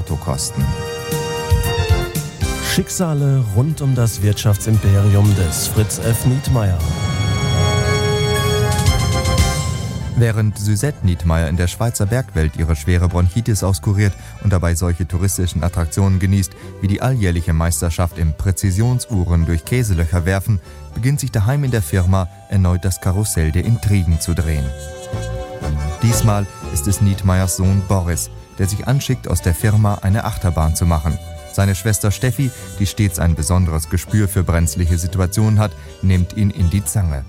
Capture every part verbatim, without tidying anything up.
Nettokosten. Schicksale rund um das Wirtschaftsimperium des Fritz F. Nietmeyer. Während Suzette Nietmeyer in der Schweizer Bergwelt ihre schwere Bronchitis auskuriert und dabei solche touristischen Attraktionen genießt, wie die alljährliche Meisterschaft im Präzisionsuhren durch Käselöcher werfen, beginnt sich daheim in der Firma erneut das Karussell der Intrigen zu drehen. Diesmal ist es Nietmeyers Sohn Boris, der sich anschickt, aus der Firma eine Achterbahn zu machen. Seine Schwester Steffi, die stets ein besonderes Gespür für brenzliche Situationen hat, nimmt ihn in die Zange.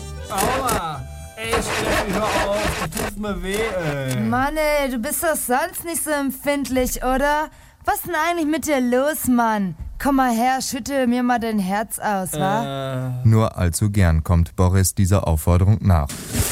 Aua! Ey, Steffi, hör auf, du tust mir weh, ey. Mann, ey, du bist doch sonst nicht so empfindlich, oder? Was ist denn eigentlich mit dir los, Mann? Komm mal her, schüttel mir mal dein Herz aus, wa? Äh. Nur allzu gern kommt Boris dieser Aufforderung nach.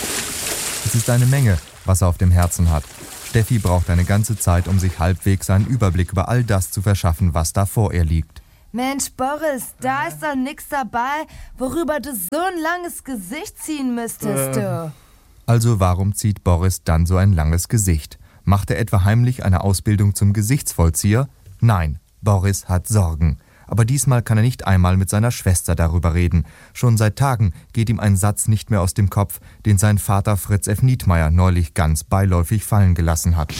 Es ist eine Menge, was er auf dem Herzen hat. Steffi braucht eine ganze Zeit, um sich halbwegs einen Überblick über all das zu verschaffen, was da vor ihr liegt. Mensch, Boris, da ist doch nix dabei, worüber du so ein langes Gesicht ziehen müsstest, du. Also warum zieht Boris dann so ein langes Gesicht? Macht er etwa heimlich eine Ausbildung zum Gesichtsvollzieher? Nein, Boris hat Sorgen. Aber diesmal kann er nicht einmal mit seiner Schwester darüber reden. Schon seit Tagen geht ihm ein Satz nicht mehr aus dem Kopf, den sein Vater Fritz F. Nietmeyer neulich ganz beiläufig fallen gelassen hat.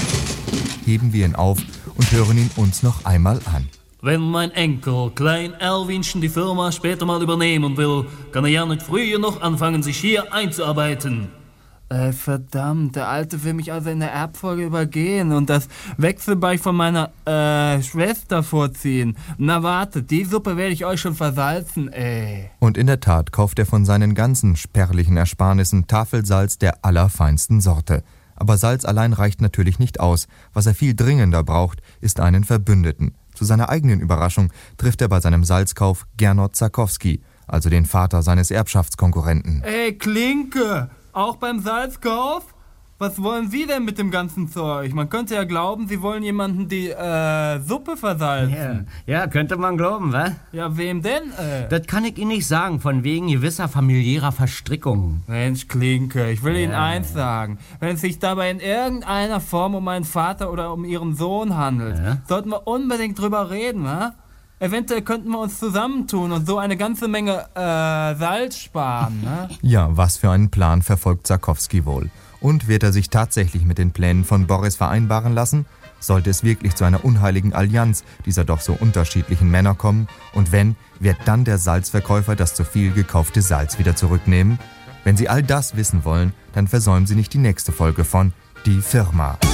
Heben wir ihn auf und hören ihn uns noch einmal an. Wenn mein Enkel Klein Erwinchen die Firma später mal übernehmen will, kann er ja nicht früher noch anfangen, sich hier einzuarbeiten. Äh, verdammt, der Alte will mich also in der Erbfolge übergehen und das Wechselbalg von meiner, äh, Schwester vorziehen. Na wartet, die Suppe werde ich euch schon versalzen, ey. Und in der Tat kauft er von seinen ganzen spärlichen Ersparnissen Tafelsalz der allerfeinsten Sorte. Aber Salz allein reicht natürlich nicht aus. Was er viel dringender braucht, ist einen Verbündeten. Zu seiner eigenen Überraschung trifft er bei seinem Salzkauf Gernot Zakowski, also den Vater seines Erbschaftskonkurrenten. Ey, Klinke! Auch beim Salzkauf? Was wollen Sie denn mit dem ganzen Zeug? Man könnte ja glauben, Sie wollen jemanden die äh, Suppe versalzen. Ja, ja, könnte man glauben, wa? Ja, wem denn? Äh? Das kann ich Ihnen nicht sagen, von wegen gewisser familiärer Verstrickungen. Mensch, Klinke, ich will ja. Ihnen eins sagen. Wenn es sich dabei in irgendeiner Form um meinen Vater oder um Ihren Sohn handelt, ja. sollten wir unbedingt drüber reden, wa? Eventuell könnten wir uns zusammentun und so eine ganze Menge äh, Salz sparen, ne? Ja, was für einen Plan verfolgt Zakowski wohl? Und wird er sich tatsächlich mit den Plänen von Boris vereinbaren lassen? Sollte es wirklich zu einer unheiligen Allianz dieser doch so unterschiedlichen Männer kommen? Und wenn, wird dann der Salzverkäufer das zu viel gekaufte Salz wieder zurücknehmen? Wenn Sie all das wissen wollen, dann versäumen Sie nicht die nächste Folge von Die Firma.